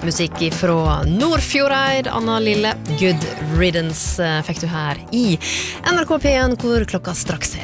Musikk fra Nordfjordeid, Anna Lille. Good Riddance fikk du her i NRK P1, hvor klokka straks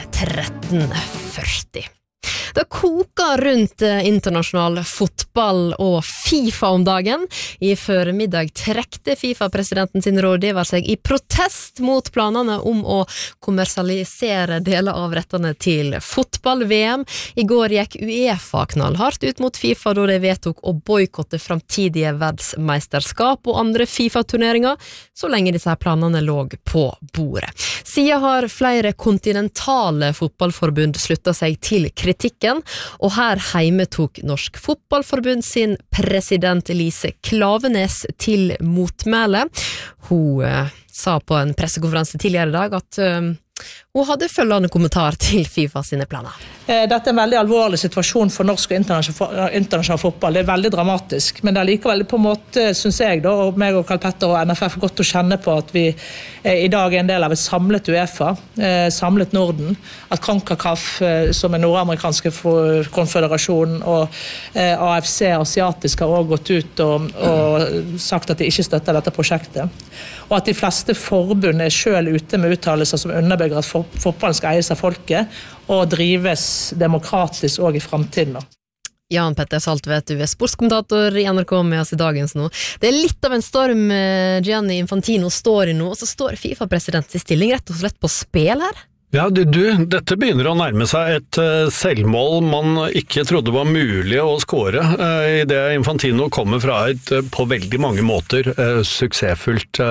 13:40. Det koker rundt internasjonal fotball og FIFA om dagen. I formiddag trekte FIFA-presidenten sin rådgiver seg i protest mot planene om å kommersialisere deler av rettene til fotball-VM. I går gikk UEFA knallhardt ut mot FIFA da de vedtok å boykotte framtidige verdensmeisterskap og andre FIFA-turneringer, så lenge disse planene lå på bordet. Siden har flere kontinentale fotballforbund sluttet seg til kritikken, og her heime tok Norsk Fotballforbund sin president Lise Klavenes til motmæle. Hun sa på en pressekonferanse tidligere i dag at hun hadde følgende kommentar til FIFA sine planer. Dette en veldig alvorlig situasjon for norsk og internasjonal fotball. Det veldig dramatisk, men det likevel på en måte, synes jeg da, og meg og Karl Petter og NFF godt å kjenne på at vi i dag en del av et samlet UEFA, samlet Norden, at CONCACAF, som nordamerikanske konføderasjonen, og AFC, asiatisk, har også gått ut og sagt at de ikke støtter dette prosjektet. Og at de fleste forbund selv ute med uttalelser som underbygger at fotballen skal eies av folket og drives demokratisk også i fremtiden. Jan Petter Saltvedt, du sportskommentator i NRK med oss i dagens nå. Det litt av en storm Gianni Infantino står i nå, og så står FIFA-presidentens stilling rett og slett på spill her. Ja, dette begynner å nærme seg et selvmål man ikke trodde var mulig å skåre. I det Infantino kommer fra et på veldig mange måter suksessfullt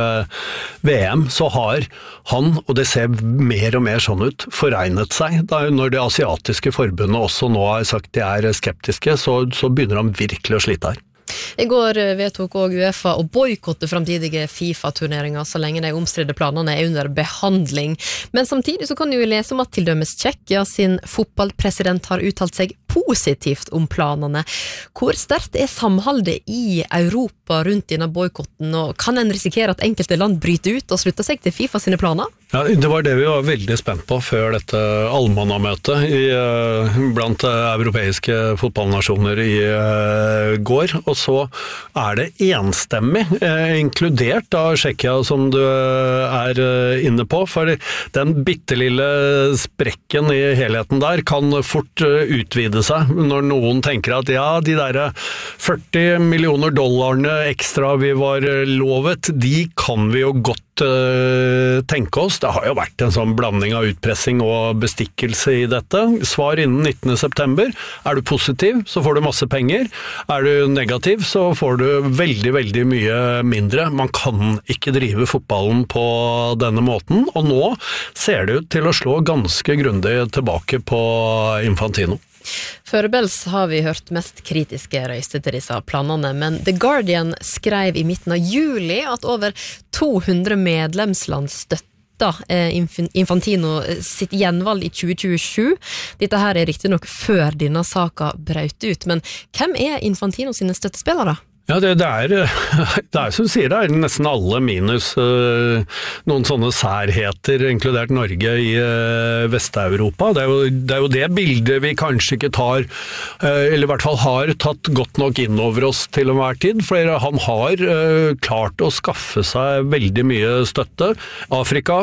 VM, så har han, og det ser mer og mer sånn ut, foregnet seg. Når det asiatiske forbundet også nå har sagt de er skeptiske, så begynner han virkelig å slite her. I går vedtok også UEFA å boykotte framtidige FIFA-turneringer så lenge de omstridte planene er under behandling. Men samtidig så kan vi lese om at til dømes Tsjekkia sin fotballpresident har uttalt seg positivt om planene. Hvor sterkt er samholdet i Europa rundt denne boykotten, og kan en risikere at enkelte land bryter ut og slutter seg til FIFA sine planer? Ja, det var det vi var veldig spent på før dette allmannamøtet blant europeiske fotballnasjoner i går, og så er det enstemmig, inkludert av Tsjekkia som du er inne på, for den bittelille sprekken i helheten der kan fort utvide seg når noen tenker at ja, de der 40 millioner dollarene ekstra vi var lovet, de kan vi jo godt tenke oss. Det har jo vært en sånn blanding av utpressing og bestikkelse i dette. Svar innen 19. september. Er du positiv, så får du masse penger. Er du negativ, så får du veldig, veldig mye mindre. Man kan ikke drive fotballen på denne måten, og nå ser det ut til å slå ganske grundig tilbake på Infantino. Førebels har vi hørt mest kritiske røyster til disse planene, men The Guardian skrev i midten av juli at over 200 medlemsland støtter Infantino sitt gjenvalg i 2027. Dette her er riktig nok før denne saka brøt ut, men hvem er Infantino sine støttespillere? Ja, det er som du sier, det er nesten alle minus noen sånne særheter, inkludert Norge i Vest-Europa. Det er jo det bildet vi kanskje ikke tar, eller i hvert fall har tatt godt nok inn over oss til enhver tid, for han har klart å skaffe seg veldig mye støtte. Afrika,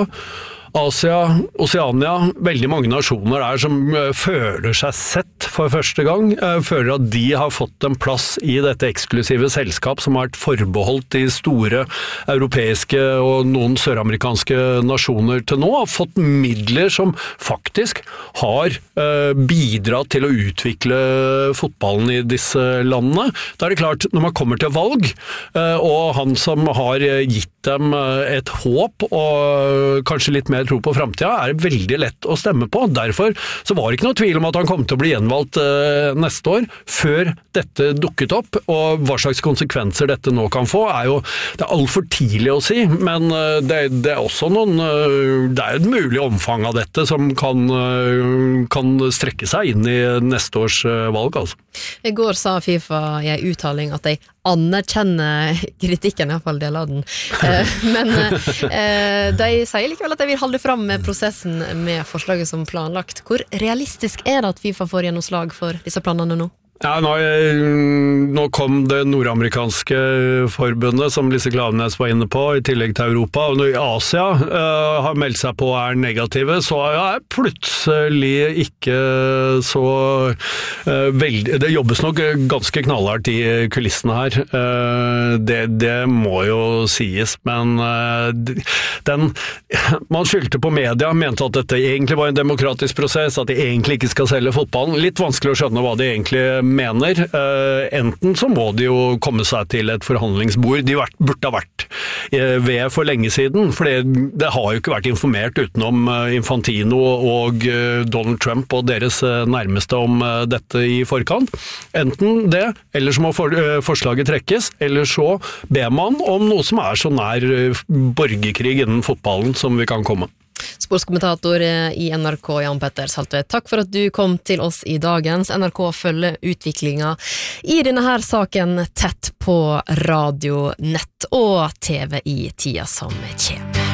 Asia, Oceania, veldig mange nasjoner der som føler seg sett for første gang, føler at de har fått en plass i dette eksklusive selskap som har vært forbeholdt de store europeiske og noen søramerikanske nasjoner til nå, har fått midler som faktisk har bidratt til å utvikle fotballen i disse landene. Da er det klart, når man kommer til valg, og han som har gitt dem et håp og kanskje litt mer tro på fremtiden, er veldig lett å stemme på. Derfor så var det ikke noe tvil om at han kom til å bli gjenvalgt neste år, før dette dukket opp, og hva slags konsekvenser dette nå kan få, det er alt for tidlig å si, men det er også det er et mulig omfang av dette som kan strekke seg inn i neste års valg, altså. I går sa FIFA i en uttaling at de anerkjenner kritikken, i hvert fall del av den. Men de sier likevel at de vil holde fram med prosessen med forslaget som planlagt. Hvor realistisk er det at FIFA får gjennomslag for disse planene nå? Ja, nå kom det nordamerikanske forbundet, som Lise Klaveness var inne på, i tillegg til Europa. Og når Asia har meldt seg på og negative, så er plutselig ikke så veldig... Det jobbes nok ganske knallhardt i kulissene her. Det må jo sies, men man skyldte på media, mente at dette egentlig var en demokratisk prosess, at de egentlig ikke skal selge fotballen. Litt vanskelig å skjønne hva de egentlig mener. Enten så må de jo komme seg til et forhandlingsbord de burde ha vært ved for lenge siden, for det har jo ikke vært informert utenom Infantino og Donald Trump og deres nærmeste om dette i forkant. Enten det, eller så må forslaget trekkes, eller så ber man om noe som så nær borgerkrig innen fotballen som vi kan komme. Sportskommentator i NRK, Jan Petter Saltvedt, takk for at du kom til oss i dagens. NRK følger utviklingen i denne her saken tett på radio, nett og TV i tida som kommer.